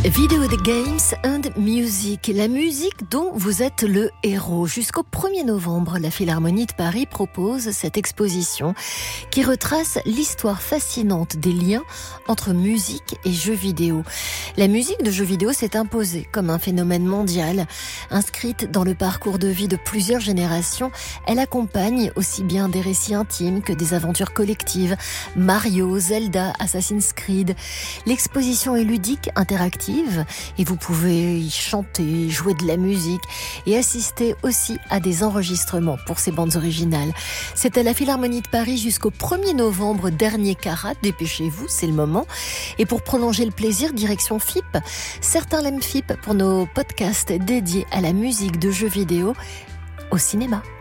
Video the Games and Music, la musique dont vous êtes le héros. Jusqu'au 1er novembre, la Philharmonie de Paris propose cette exposition qui retrace l'histoire fascinante des liens entre musique et jeux vidéo. La musique de jeux vidéo s'est imposée comme un phénomène mondial. Inscrite dans le parcours de vie de plusieurs générations, elle accompagne aussi bien des récits intimes que des aventures collectives. Mario, Zelda, Assassin's Creed. L'exposition est ludique, interactive, et vous pouvez y chanter, jouer de la musique et assister aussi à des enregistrements pour ces bandes originales. C'est à la Philharmonie de Paris jusqu'au 1er novembre, dernier carat. Dépêchez-vous, c'est le moment. Et pour prolonger le plaisir, direction FIP. Certains l'aiment FIP pour nos podcasts dédiés à la musique de jeux vidéo au cinéma.